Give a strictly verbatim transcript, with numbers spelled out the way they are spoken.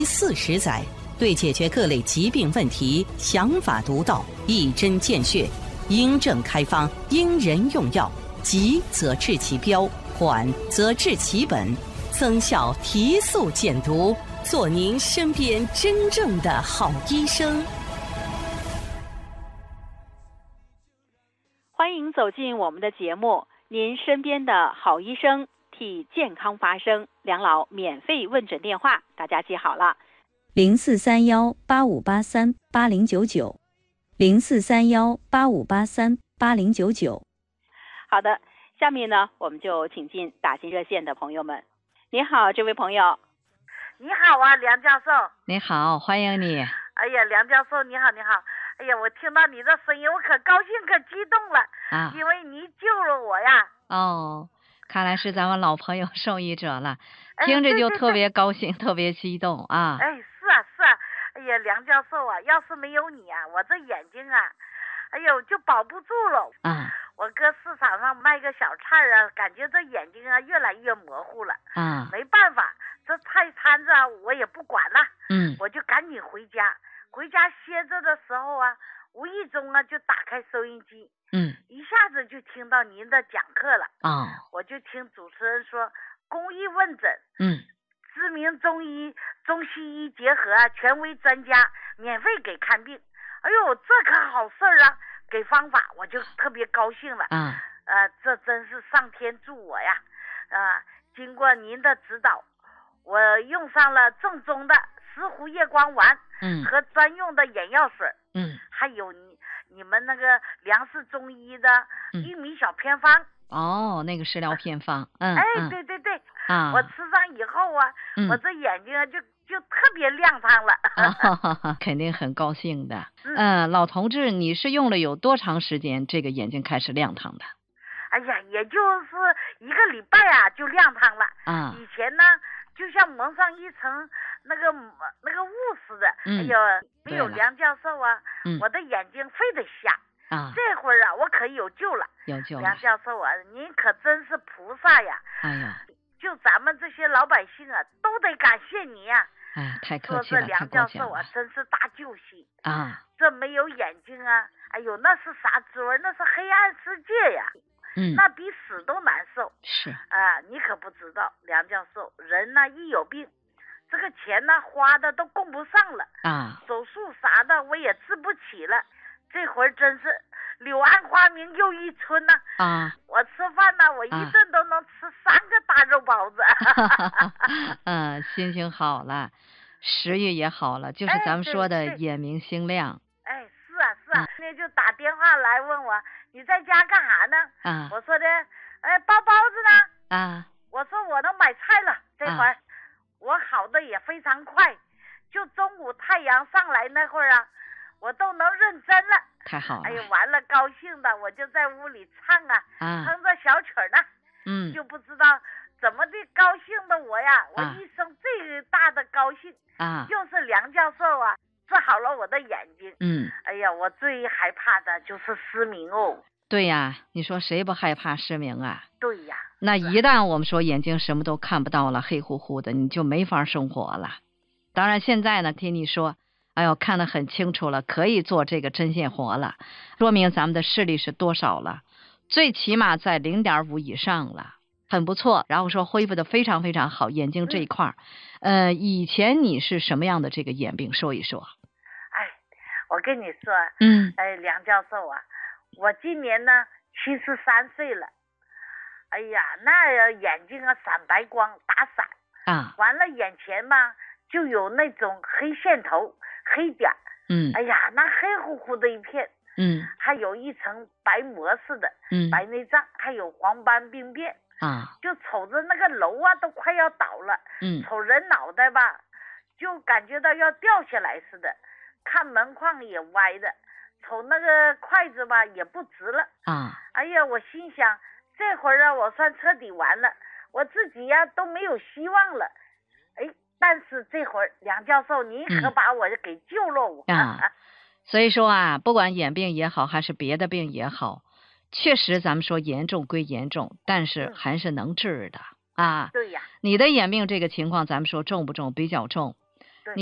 四十载，对解决各类疾病问题想法独到，一针见血，因症开方，因人用药，急则治其标，缓则治其本，增效提速减毒，做您身边真正的好医生。 欢迎走进我们的节目，您身边的好医生，替健康发声。梁老免费问诊电话，大家记好了： 零四三幺八五八三八零九九，零四三幺八五八三八零九九。 好的，下面呢，我们就请进打进热线的朋友们。你好，这位朋友。 你好啊，梁教授。 你好，欢迎你。 哎呀，梁教授，你好，你好。哎呀，我听到你的声音，我可高兴，可激动了啊！因为你救了我呀。 哦，看来是咱们老朋友受益者了，听着就特别高兴，哎、对对对特别激动啊！ 哎，是啊，是啊。哎呀，梁教授啊，要是没有你啊，我这眼睛啊，哎呦，就保不住了啊！ 我搁市场上卖个小菜啊，感觉这眼睛啊越来越模糊了啊！没办法，这菜摊子啊，我也不管了，嗯，我就赶紧回家。回家歇着的时候啊，无意中啊就打开收音机，嗯，一下子就听到您的讲课了啊、哦，我就听主持人说公益问诊，嗯，知名中医中西医结合啊，权威专家免费给看病，哎呦，这可好事儿啊，给方法我就特别高兴了啊，呃，这真是上天助我呀，啊、呃，经过您的指导，我用上了正宗的石斛叶光丸。嗯，和专用的眼药水，嗯，还有你你们那个粮食中医的玉米小偏方， 嗯、哦，那个食疗偏方，嗯， 哎， 嗯对对对， 啊， 我吃上以后啊，嗯、我这眼睛啊就就特别亮堂了， 啊、肯定很高兴的。嗯、呃，老同志，你是用了有多长时间，这个眼睛开始亮堂的？ 哎呀，也就是一个礼拜啊，就亮堂了。啊，以前呢，就像蒙上一层那个那个雾似的。嗯、哎呦，没有梁教授啊，我的眼睛非得瞎。啊，这会儿啊，我可有救了。 有救了。 梁教授啊，您可真是菩萨呀！ 哎呀， 就咱们这些老百姓啊，都得感谢你呀、 啊。哎呀，太客气了， 说这梁教授啊，真是大救星啊！ 这没有眼睛啊，哎呦，那是啥滋味？那是黑暗世界呀！嗯，那比死都难受。 是啊，你可不知道，梁教授，人呢一有病，这个钱呢花的都供不上了啊，手术啥的我也治不起了。这会儿真是柳暗花明又一村呐、啊！啊，我吃饭呢，我一顿都能吃三个大肉包子。 嗯、啊，心情好了，食欲也好了，就是咱们说的眼明心亮。 哎，是啊是啊，那、啊、就打电话来问我。你在家干啥呢？啊，我说的，哎，包包子呢？啊，我说我能买菜了，这会儿、啊、我好的也非常快，就中午太阳上来那会儿啊，我都能认真了。 太好了！ 哎呀，完了，高兴的我就在屋里唱啊，啊哼着小曲儿呢。嗯，就不知道怎么的高兴的我呀，我一生最大的高兴啊，就是梁教授啊。治好了我的眼睛，嗯，哎呀，我最害怕的就是失明哦。 对呀，你说谁不害怕失明啊？ 对呀。 那一旦我们说眼睛什么都看不到了，黑乎乎的，你就没法生活了。当然现在呢，听你说，哎呦，看得很清楚了，可以做这个针线活了，说明咱们的视力是多少了？最起码在零点五以上了，很不错。然后说恢复的非常非常好，眼睛这一块儿，嗯、呃，以前你是什么样的这个眼病？说一说。 我跟你说，嗯，哎，梁教授啊，我今年呢七十三岁了，哎呀，那眼睛啊闪白光，打闪啊，完了眼前嘛就有那种黑线头、黑点，嗯，哎呀，那黑乎乎的一片，嗯，还有一层白膜似的，嗯，白内障，还有黄斑病变啊，就瞅着那个楼啊都快要倒了，嗯，瞅人脑袋吧，就感觉到要掉下来似的。看门框也歪的，瞅那个筷子吧也不直了啊！哎呀，我心想这会儿啊，我算彻底完了，我自己呀、啊、都没有希望了。哎，但是这会儿梁教授您可把我给救了我、嗯、 啊！所以说啊，不管眼病也好，还是别的病也好，确实咱们说严重归严重，但是还是能治的、嗯、啊。 对呀， 你的眼病这个情况，咱们说重不重？比较重。